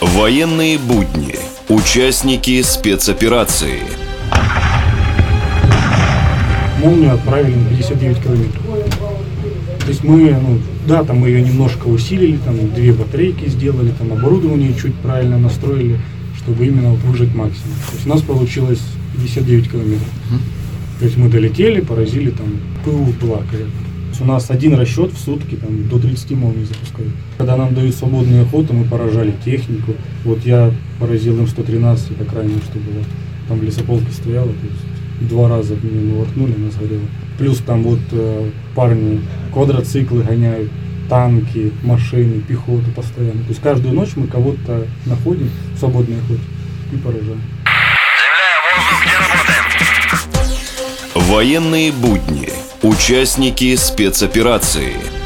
Военные будни. Участники спецоперации. «Молнию» отправили на 59 километров. То есть мы, там мы ее немножко усилили, там 2 батарейки сделали, там оборудование чуть правильно настроили, чтобы именно выжать максимум. То есть у нас получилось 59 километров. То есть мы долетели, поразили, там ПУ была корректно. То есть у нас один расчет в сутки, там до 30 молний запускают. Когда нам дают свободную охоту, мы поражали технику. Вот я поразил М113, это крайнее, что было. Там в лесополке стояло, то есть 2 раза мы воткнули, она сгорела. Плюс там парни квадроциклы гоняют, танки, машины, пехоту постоянно. То есть каждую ночь мы кого-то находим в свободной охоте и поражаем. Военные будни. Участники спецоперации.